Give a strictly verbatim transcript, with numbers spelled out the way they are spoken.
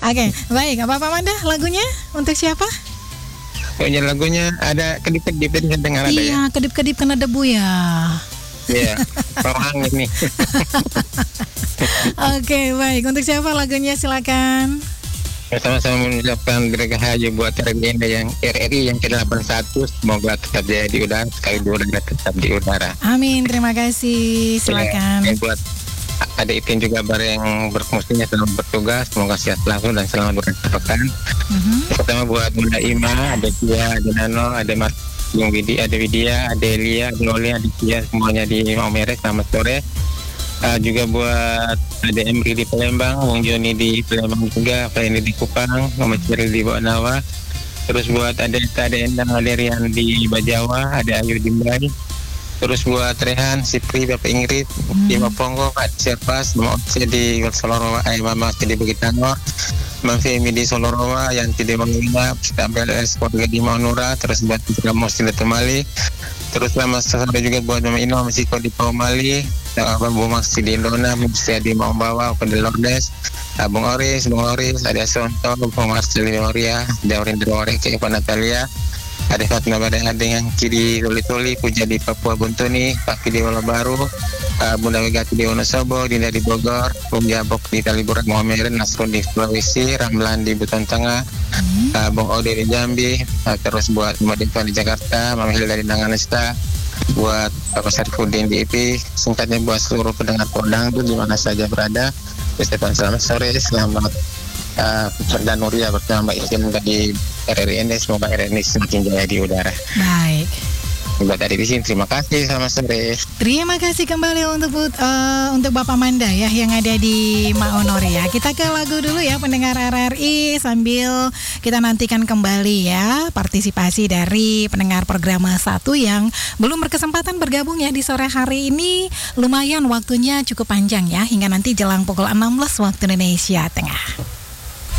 Oke, baik. Bapak Manda, lagunya untuk siapa? Pokoknya lagunya ada kedip-kedip tadi saya dengar ada ya. Iya, kedip-kedip kena debu ya. Iya, perang ini. Oke, baik. Untuk siapa lagunya? Silakan. Sama-sama mengucapkan berbahagia buat legenda yang R R I yang ke delapan puluh satu. Semoga tetap jaya di udara, sekali dua dan tetap di udara. Amin, terima kasih. Silakan. Ya, buat ada Itin juga bar yang berfungsinya selamat bertugas, semoga sehat selalu dan selamat beraktivitas. Mhm. Pertama buat Bunda Ima, ada Tia, ada Nano, ada Mas Yung Widi, ada Widya, ada Elia, ada Oli, ada Tia, semuanya di Maumere. Selamat sore. Uh, juga buat ada Emri di Palembang, Wong Joni di Palembang juga, Fendi di Kupang, Muhammad Ciri di Bawanawa. Terus buat ada ada Endang, ada Rian di Bajawa, ada Ayu di Mbai. Terus buat Rehan, Sipri, Bapak Ingrid, hmm. di Maponggo, Pak Serpas, Mama Otse di Solorowa, Ayah Mama di Bukit Tangor, Bang Femi di Solorowa, Yanti di Mangina, Pak B L S keluarga di Maunura, terus buat Putra Mosti di Tumali. Terus selamat sore juga buat Mama Ino, Mesiko di Paumali, Abang Bu Maksi di Indona, Musia di Maumbawa, Open di Lordes, Abang Oris, Bang Oris, ada Sonto, Bang Marcel di Oria, Daurin di Ore, ke Ivan Natalia, ada Fatma Badai ada yang kiri Toli-Toli, Puja di Papua Buntuni, Paki di Wala Baru, uh, Bunda Wegati di Wonosobo, Dinda di Bogor, Bung Jabok di Taliburan Muhammad, Nasrun di Sulawesi, Ramlan di Buton Tengah, uh, Bung Ode di Jambi, uh, terus buat Mbak Diva di Jakarta, Mama Hilda di Nanganesta, buat Bapak Sarifudin di I P, singkatnya buat seluruh pendengar Podang itu di mana saja berada. Ustaz selamat sore, selamat uh, dan Nuria bersama Mbak Isin dari R R I N, semoga R R I N semakin jaya di udara. Baik. Buat dari di sini terima kasih, selamat sore. Terima kasih kembali untuk uh, untuk Bapak Manda ya yang ada di Maonori ya. Kita ke lagu dulu ya pendengar R R I sambil kita nantikan kembali ya partisipasi dari pendengar program satu yang belum berkesempatan bergabung ya di sore hari ini. Lumayan waktunya cukup panjang ya hingga nanti jelang pukul enam belas waktu Indonesia Tengah.